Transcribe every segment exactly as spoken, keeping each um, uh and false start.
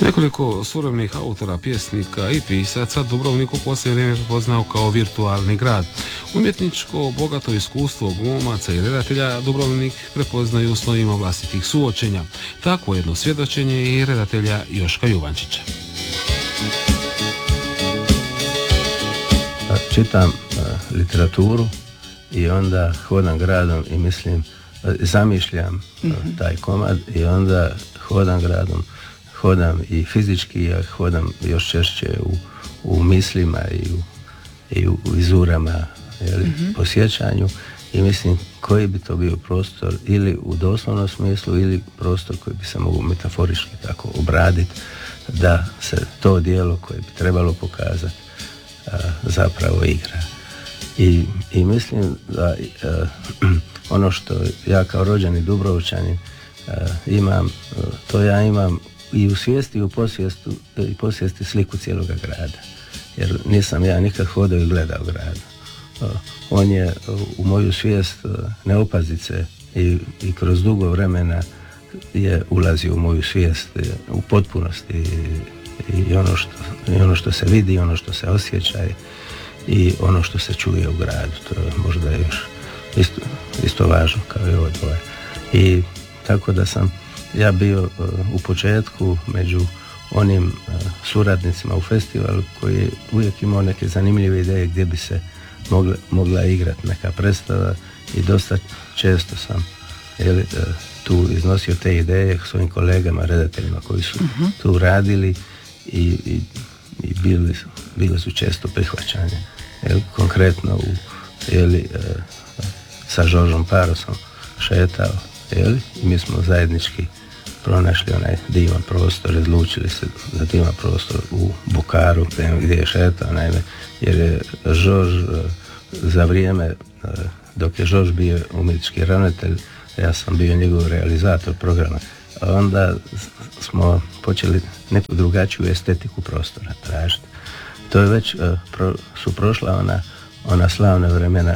Nekoliko suvremenih autora, pjesnika i pisaca Dubrovnik u posljednje vrijeme prepoznao kao virtualni grad. Umjetničko bogato iskustvo glumaca i redatelja Dubrovnik prepoznaju s novima vlastitih suočenja. Takvo jedno svjedočenje je i redatelja Joška Juvančića. Čitam uh, literaturu i onda hodam gradom i mislim, uh, zamišljam uh, mm-hmm. taj komad i onda hodam gradom, hodam i fizički, ja hodam još češće u, u mislima i u, i u vizurama, jeli, mm-hmm. posjećanju i mislim koji bi to bio prostor ili u doslovnom smislu ili prostor koji bi se mogu metaforički tako obraditi da se to djelo koje bi trebalo pokazati a, zapravo igra. I, i mislim da a, ono što ja kao rođeni Dubrovčanin a, imam, a, to ja imam i u svijesti i u posvijestu, i posvijesti sliku cijeloga grada. Jer nisam ja nikad hodao i gledao grad. On je u moju svijest neopazice i, i kroz dugo vremena je ulazio u moju svijest u potpunosti i, i, ono što, i ono što se vidi, ono što se osjeća i ono što se čuje u gradu. To je možda još isto, isto važno kao i ovo dvoje. I tako da sam ja bio uh, u početku među onim uh, suradnicima u festivalu koji je uvijek imao neke zanimljive ideje gdje bi se mogla, mogla igrati neka predstava i dosta često sam jeli, uh, tu iznosio te ideje svojim kolegama, redateljima koji su uh-huh. tu radili i, i, i bili, bili su često prihvaćanje. Jeli, konkretno u, jeli, uh, sa Žoržom Parosom šetao jeli, i mi smo zajednički pronašli onaj divan prostor, odlučili se za divan prostor u Bukaru gdje je šetao, naime, jer je Žorž za vrijeme dok je Žorž bio umjetnički ravnatelj, ja sam bio njegov realizator programa, a onda smo počeli neku drugačiju estetiku prostora tražiti. To je već pro, su prošla ona, ona slavna vremena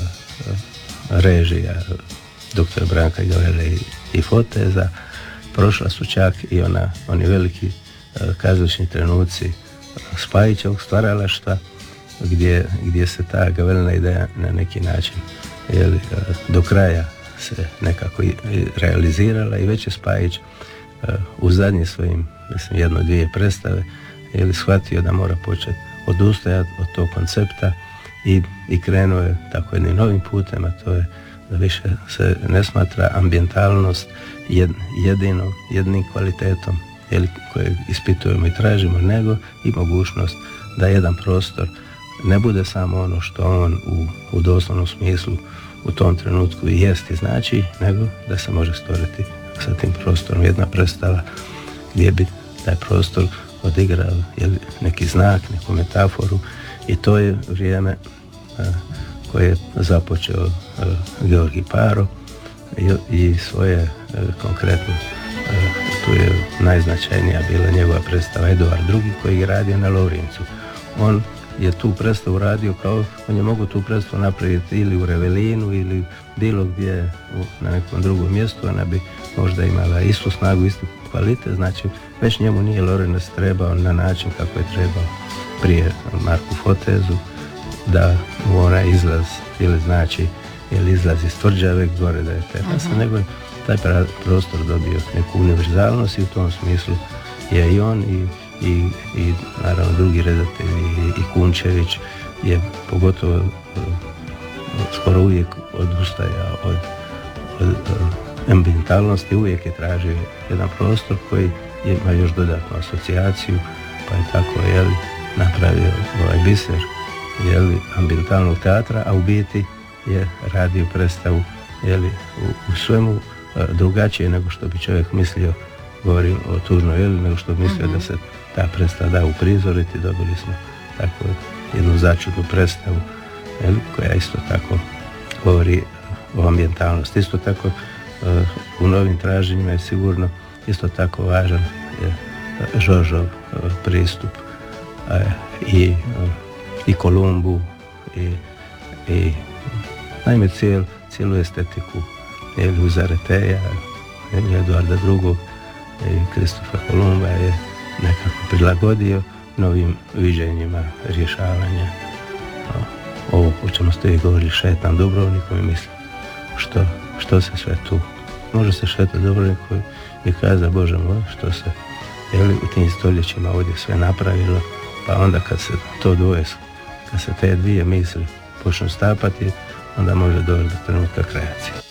režija doktor Branka Gavele i, i Foteza. Prošla su čak i ona, oni veliki uh, kazališni trenuci Spajićevog stvaralaštva gdje, gdje se ta Gavelina ideja na neki način jeli, uh, do kraja se nekako i, i realizirala i već je Spajić uh, u zadnjim svojim, mislim, jedno, dvije predstave jeli, shvatio da mora početi odustajati od tog koncepta i, i krenuo je tako jednim novim putem, a to je da više se ne smatra ambijentalnost jed, jedino, jednim kvalitetom jeli, kojeg ispitujemo i tražimo, nego i mogućnost da jedan prostor ne bude samo ono što on u, u doslovnom smislu u tom trenutku i jest i znači, nego da se može stvoriti sa tim prostorom jedna predstava gdje bi taj prostor odigrao jeli, neki znak, neku metaforu i to je vrijeme a, koje je započeo uh, Georgi Paro i, i svoje uh, konkretno uh, tu je najznačajnija bila njegova predstava Eduard drugi koji je radio na Lovrincu. On je tu predstavu radio kao, on je mogao tu predstavu napraviti ili u Revelinu ili bilo gdje u, na nekom drugom mjestu, ona bi možda imala istu snagu, istu kvalitet, znači već njemu nije Lorenz trebao na način kako je trebao prije Marku Fotezu da u onaj izlaz ili znači ili izlaz iz tvrđave gore da je terasa, uh-huh. nego je taj prostor dobio neku univerzalnost i u tom smislu je i on i, i, i naravno drugi redatelji i, i Kunčević je pogotovo uh, skoro uvijek odustajao od, od, od ambijentalnosti, uvijek je tražio jedan prostor koji ima još dodatnu asocijaciju, pa je tako jeli, napravio ovaj biser jeli, ambientalnog teatra, a u biti je radio predstavu jeli, u, u svemu a, drugačije nego što bi čovjek mislio, govorim o tužnoj jeli, nego što bi mislio mm-hmm. da se ta predstava da uprizoriti. Dobili smo tako jednu začudnu predstavu jeli, koja isto tako govori o ambientalnosti. Isto tako a, u novim traženjima je sigurno isto tako važan je Žoržov pristup a, i a, i Kolumbu i, i naime cijel, cijelu estetiku Luisa Reteja, Eduarda drugog i Kristofa Kolumba je nekako prilagodio novim viđenjima rješavanja ovo o čemu ste i govorili, šetam Dubrovnikom i mislim što, što se sve tu može se šetati Dubrovnikom i kaza Bože moj što se jeli, u tim stoljećima ovdje sve napravilo, pa onda kad se to dvoje, kad se te dvije misli počnu stapati, onda može doći do trenutka kreacije.